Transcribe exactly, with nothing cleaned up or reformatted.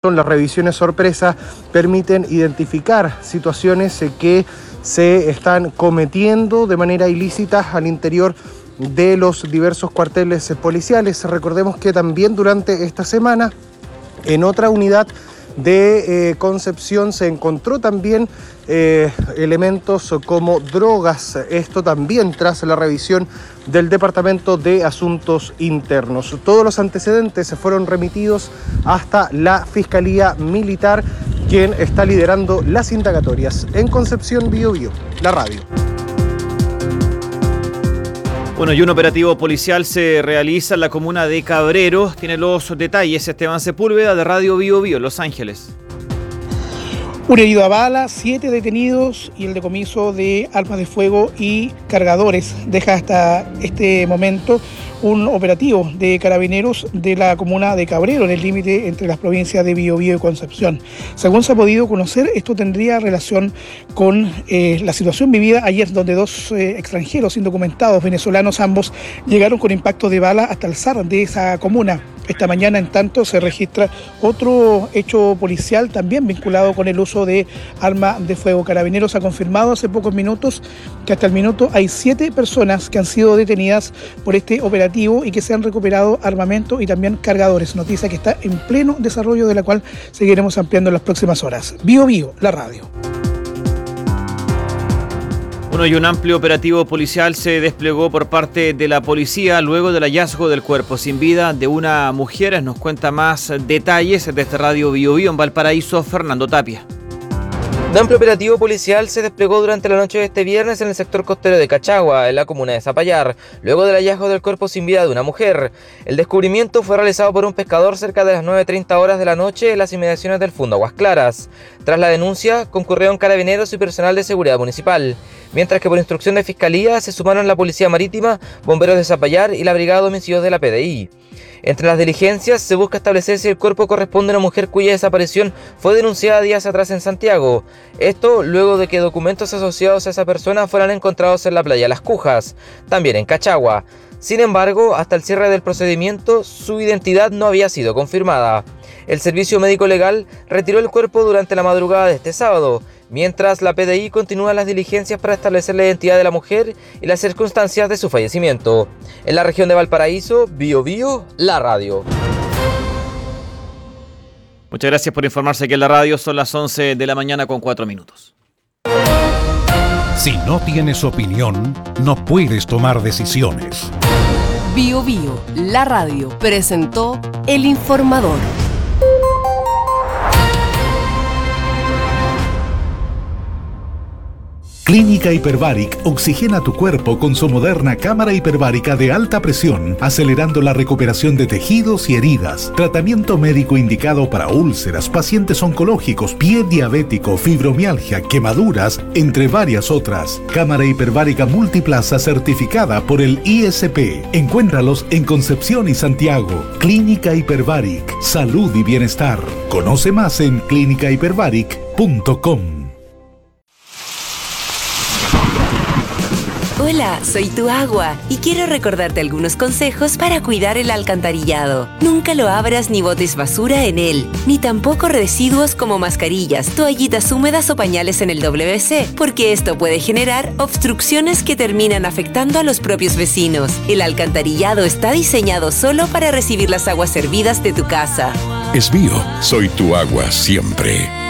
con las revisiones sorpresa permiten identificar situaciones que se están cometiendo de manera ilícita al interior de los diversos cuarteles policiales. Recordemos que también durante esta semana, en otra unidad de eh, Concepción se encontró también eh, elementos como drogas, esto también tras la revisión del Departamento de Asuntos Internos. Todos los antecedentes se fueron remitidos hasta la Fiscalía Militar, quien está liderando las indagatorias. En Concepción, Bío Bío, la radio. Bueno, y un operativo policial se realiza en la comuna de Cabrero. Tiene los detalles Esteban Sepúlveda de Radio Bío Bío, Los Ángeles. Un herido a bala, siete detenidos y el decomiso de armas de fuego y cargadores deja hasta este momento un operativo de carabineros de la comuna de Cabrero, en el límite entre las provincias de Biobío y Concepción. Según se ha podido conocer, esto tendría relación con eh, la situación vivida ayer, donde dos eh, extranjeros indocumentados venezolanos, ambos, llegaron con impacto de bala hasta el S A R de esa comuna. Esta mañana, en tanto, se registra otro hecho policial también vinculado con el uso de arma de fuego. Carabineros ha confirmado hace pocos minutos que hasta el minuto hay siete personas que han sido detenidas por este operativo y que se han recuperado armamento y también cargadores. Noticia que está en pleno desarrollo, de la cual seguiremos ampliando en las próximas horas. Bío Bío, la radio. Bueno, y un amplio operativo policial se desplegó por parte de la policía luego del hallazgo del cuerpo sin vida de una mujer. Nos cuenta más detalles desde Radio Bío Bío en Valparaíso, Fernando Tapia. Un amplio operativo policial se desplegó durante la noche de este viernes en el sector costero de Cachagua, en la comuna de Zapallar, luego del hallazgo del cuerpo sin vida de una mujer. El descubrimiento fue realizado por un pescador cerca de las nueve treinta horas de la noche en las inmediaciones del Fundo Aguas Claras. Tras la denuncia, concurrieron carabineros y personal de seguridad municipal, mientras que por instrucción de Fiscalía se sumaron la Policía Marítima, Bomberos de Zapallar y la Brigada de Homicidios de la P D I. Entre las diligencias se busca establecer si el cuerpo corresponde a una mujer cuya desaparición fue denunciada días atrás en Santiago. Esto luego de que documentos asociados a esa persona fueran encontrados en la playa Las Cujas, también en Cachagua. Sin embargo, hasta el cierre del procedimiento, su identidad no había sido confirmada. El Servicio Médico Legal retiró el cuerpo durante la madrugada de este sábado, mientras la P D I continúa las diligencias para establecer la identidad de la mujer y las circunstancias de su fallecimiento. En la región de Valparaíso, Bío Bío, la radio. Muchas gracias por informarse aquí en la radio. Son las once de la mañana con cuatro minutos. Si no tienes opinión, no puedes tomar decisiones. Bío Bío, la radio, presentó El Informador. Clínica Hiperbaric oxigena tu cuerpo con su moderna cámara hiperbárica de alta presión, acelerando la recuperación de tejidos y heridas. Tratamiento médico indicado para úlceras, pacientes oncológicos, pie diabético, fibromialgia, quemaduras, entre varias otras. Cámara hiperbárica multiplaza certificada por el I S P. Encuéntralos en Concepción y Santiago. Clínica Hiperbaric, salud y bienestar. Conoce más en clínica hiperbaric punto com. Hola, soy tu agua y quiero recordarte algunos consejos para cuidar el alcantarillado. Nunca lo abras ni botes basura en él, ni tampoco residuos como mascarillas, toallitas húmedas o pañales en el W C, porque esto puede generar obstrucciones que terminan afectando a los propios vecinos. El alcantarillado está diseñado solo para recibir las aguas servidas de tu casa. Es mío, soy tu agua siempre.